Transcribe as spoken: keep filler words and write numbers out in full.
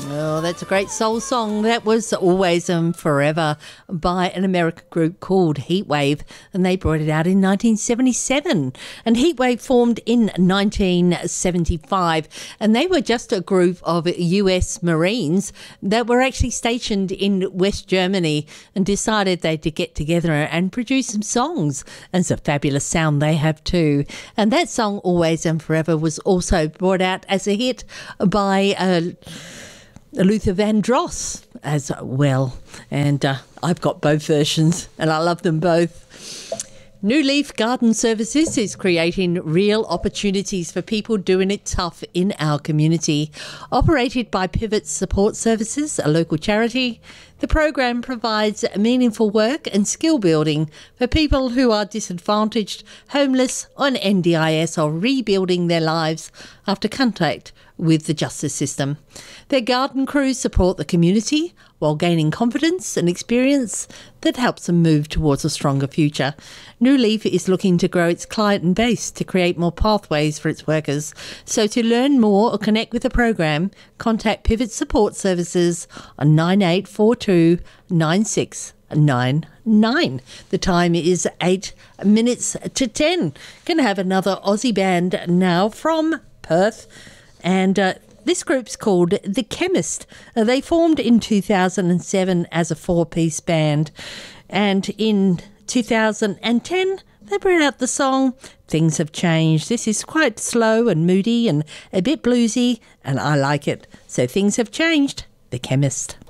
Oh, that's a great soul song. That was Always and Forever by an American group called Heatwave, and they brought it out in nineteen seventy-seven. And Heatwave formed in nineteen seventy-five, and they were just a group of U S Marines that were actually stationed in West Germany and decided they'd to get together and produce some songs. And it's a fabulous sound they have too. And that song, Always and Forever, was also brought out as a hit by uh, Luther Vandross as well. And uh, I've got both versions and I love them both. New Leaf Garden Services is creating real opportunities for people doing it tough in our community. Operated by Pivot Support Services, a local charity, the program provides meaningful work and skill building for people who are disadvantaged, homeless, on N D I S, or rebuilding their lives after contact with the justice system. Their garden crews support the community while gaining confidence and experience that helps them move towards a stronger future. New Leaf is looking to grow its client base to create more pathways for its workers. So to learn more or connect with the program, contact Pivot Support Services on nine eight four two nine six nine nine. The time is eight minutes to ten. Going to have another Aussie band now from Perth, and uh, this group's called The Chemist. Uh, they formed in two thousand seven as a four-piece band, and in two thousand ten they brought out the song Things Have Changed. This is quite slow and moody and a bit bluesy, and I like it. So Things Have Changed, The Chemist.